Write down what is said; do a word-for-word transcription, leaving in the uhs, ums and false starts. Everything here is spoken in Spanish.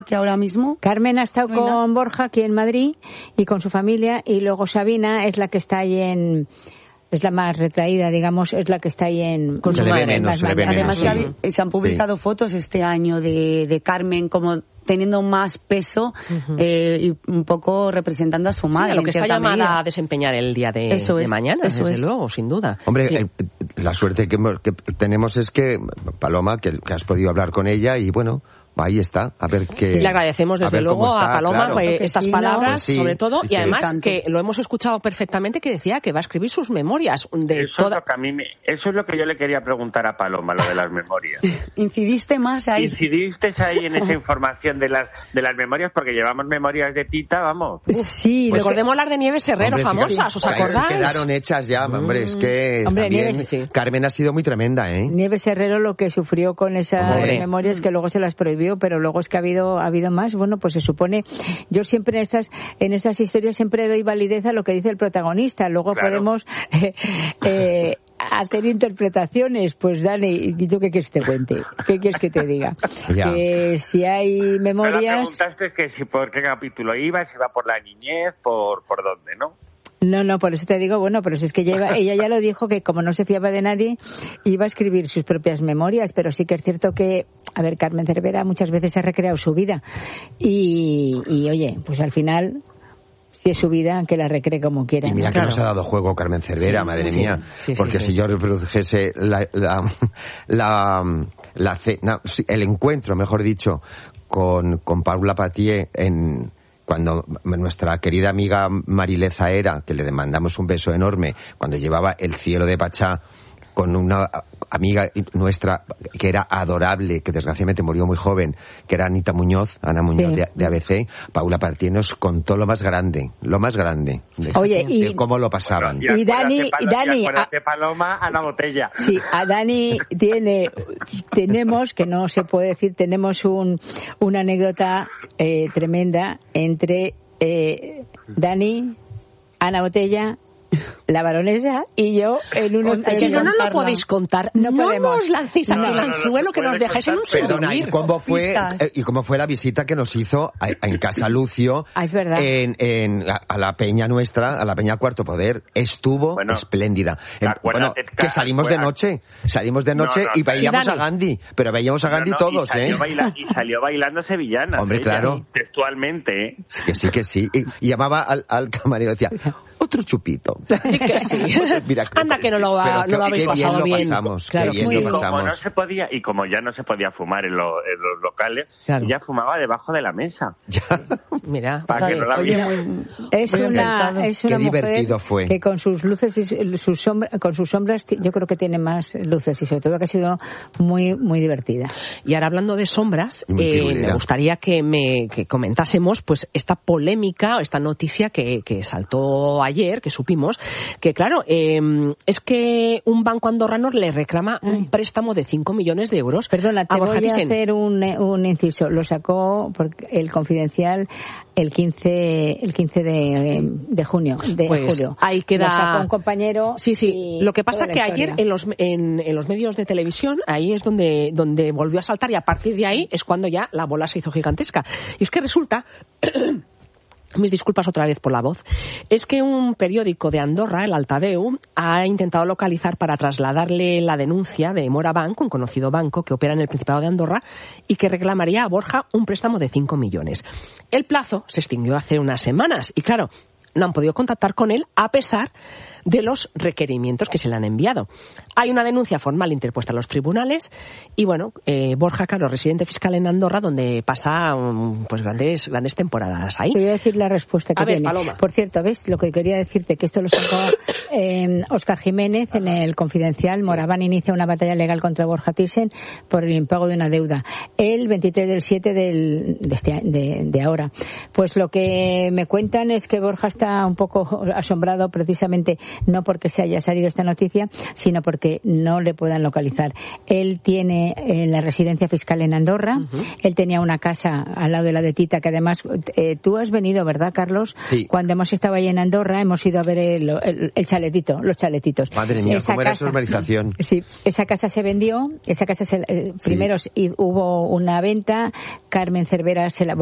que ahora mismo. Carmen ha estado no con Borja aquí en Madrid y con su familia, y luego Sabina es la que está ahí en... es la más retraída, digamos, es la que está ahí en... Con su madre. Menos, se Además, sí. se, se han publicado sí. fotos este año de, de Carmen como teniendo más peso uh-huh. eh, y un poco representando a su madre. Sí, a lo que está llamada medida. a desempeñar el día de, eso de es, mañana, eso desde es. luego, sin duda. Hombre, sí. eh, la suerte que, que tenemos es que, Paloma, que, que has podido hablar con ella y bueno... ahí está, a ver qué... Sí, le agradecemos desde luego está, a Paloma claro. pues, estas sí, palabras, pues sí, sobre todo, y, y además tanto. que lo hemos escuchado perfectamente, que decía que va a escribir sus memorias. De eso, toda... es lo que a mí me, eso es lo que yo le quería preguntar a Paloma, lo de las memorias. ¿Incidiste más ahí? ¿Incidiste ahí en esa información de las de las memorias? Porque llevamos memorias de Tita, vamos. Uf, sí, pues recordemos las de Nieves Herrero, hombre, famosas, ¿os acordáis? Se quedaron hechas ya, mm. hombre, es que hombre, también Nieves, sí. Carmen ha sido muy tremenda, ¿eh? Nieves Herrero lo que sufrió con esas hombre. memorias que luego se las prohibió, pero luego es que ha habido ha habido más. Bueno, pues se supone, yo siempre en estas en estas historias siempre doy validez a lo que dice el protagonista, luego claro. podemos eh, eh, hacer interpretaciones. Pues Dani, ¿y tú qué quieres que te cuente? ¿Qué quieres que te diga? Ya. Que si hay memorias... Me preguntaste que si por qué capítulo iba, si iba por la niñez, por por dónde, ¿no? No, no, por eso te digo, bueno, pero si es que ella, ella ya lo dijo, que como no se fiaba de nadie, iba a escribir sus propias memorias, pero sí que es cierto que, a ver, Carmen Cervera muchas veces ha recreado su vida y, y oye, pues al final... si es su vida, que la recree como quiera. Y mira ¿no? que claro. nos ha dado juego Carmen Cervera, sí, madre sí, mía. sí, sí, porque sí, si sí. yo reprodujese la, la, la, la, la, el encuentro, mejor dicho, con, con Paula Patié en... cuando nuestra querida amiga Marilé Zaera, que le demandamos un beso enorme, cuando llevaba El cielo de Pachá, con una amiga nuestra que era adorable, que desgraciadamente murió muy joven, que era Anita Muñoz, Ana Muñoz sí. de, de A B C, Paula Patié nos contó lo más grande, lo más grande, de, Oye, y, de cómo lo pasaban. Bueno, y, y Dani, Palo, Dani, y a, Paloma a la botella. Sí, a Dani tiene, tenemos, que no se puede decir, tenemos un, una anécdota eh, tremenda entre eh, Dani, Ana Botella, la baronesa y yo en unos... Si no, no lo podéis contar. No, no nos lancéis aquí el no, no, anzuelo no, que nos dejáis en un Perdona, ¿y cómo fue eh, y cómo fue la visita que nos hizo a, a, en Casa Lucio? Ah, es verdad. En, en la, a la peña nuestra, a la peña Cuarto Poder. Estuvo bueno, espléndida. En, bueno, que salimos de noche, salimos de noche y veíamos sí, a Gandhi, pero veíamos a Gandhi todos, y salió ¿eh? Baila, y salió bailando sevillana. Hombre, ella, claro. Textualmente, ¿eh? Sí, que sí, que sí. Y, y llamaba al, al camarero y decía... otro chupito. Sí que sí. Mira, anda que no lo, va, no lo habéis pasado bien. bien. Lo pasamos, claro, bien y lo como pasamos. no se podía, y como ya no se podía fumar en, lo, en los locales, claro. ya fumaba debajo de la mesa. Ya. Mira, para que no la viera. Es una, es una Qué mujer divertido fue. que con sus luces y sus sombras, con sus sombras, yo creo que tiene más luces y sobre todo que ha sido muy, muy divertida. Y ahora hablando de sombras, eh, me gustaría que me que comentásemos, pues, esta polémica, esta noticia que, que saltó ayer, que supimos. Que claro, eh, es que un banco andorrano le reclama Ay. un préstamo de cinco millones de euros. Perdona, te a Borja voy Thyssen. a hacer un, un inciso. Lo sacó el Confidencial el quince el quince de, de junio, de pues julio. Ahí queda... Lo sacó un compañero. Sí, sí. Lo que pasa que ayer en los, en, en los medios de televisión, ahí es donde, donde volvió a saltar y a partir de ahí es cuando ya la bola se hizo gigantesca. Y es que resulta... Mis disculpas otra vez por la voz. Es que un periódico de Andorra, el Altadeu, ha intentado localizar para trasladarle la denuncia de Mora Bank, un conocido banco que opera en el Principado de Andorra y que reclamaría a Borja un préstamo de cinco millones. El plazo se extinguió hace unas semanas y, claro, no han podido contactar con él a pesar de los requerimientos que se le han enviado. Hay una denuncia formal interpuesta en los tribunales y, bueno, eh, Borja, claro, residente fiscal en Andorra, donde pasa um, pues grandes grandes temporadas ahí. Te voy a decir la respuesta que a ver, tiene. Paloma. Por cierto, ¿ves? Lo que quería decirte, que esto lo sacó eh, Óscar Jiménez Ajá. en el Confidencial. Sí. Moraván inicia una batalla legal contra Borja Thyssen por el impago de una deuda. El veintitrés del siete del, de, este, de, de ahora. Pues lo que me cuentan es que Borja está está un poco asombrado precisamente no porque se haya salido esta noticia, sino porque no le puedan localizar. Él tiene eh, la residencia fiscal en Andorra, uh-huh. Él tenía una casa al lado de la de Tita, que además eh, tú has venido, ¿verdad, Carlos? Sí. Cuando hemos estado ahí en Andorra hemos ido a ver el, el, el chaletito, los chaletitos. Madre mía, esa cómo era casa, esa urbanización. Sí, esa casa se vendió, esa casa se, eh, sí. primero y hubo una venta, Carmen Cervera se la